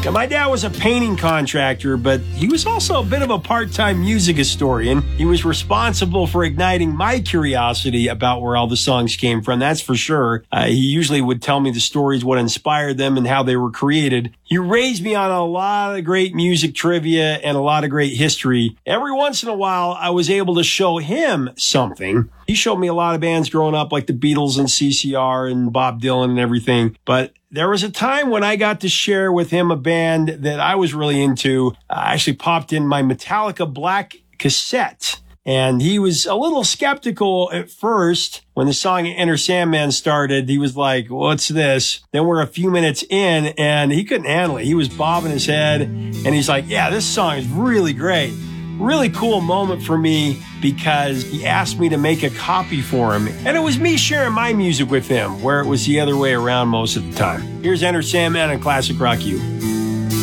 Yeah, my dad was a painting contractor, but he was also a bit of a part-time music historian. He was responsible for igniting my curiosity about where all the songs came from, that's for sure. He usually would tell me the stories, what inspired them, and how they were created. He raised me on a lot of great music trivia and a lot of great history. Every once in a while, I was able to show him something. He showed me a lot of bands growing up, like the Beatles and CCR and Bob Dylan and everything. But there was a time when I got to share with him a band that I was really into. I actually popped in my Metallica Black cassette. And he was a little skeptical at first. When the song Enter Sandman started, he was like, what's this? Then we're a few minutes in and he couldn't handle it. He was bobbing his head and he's like, yeah, this song is really great. Really cool moment for me because he asked me to make a copy for him. And it was me sharing my music with him, where it was the other way around most of the time. Here's Enter Sandman on Classic Rock U.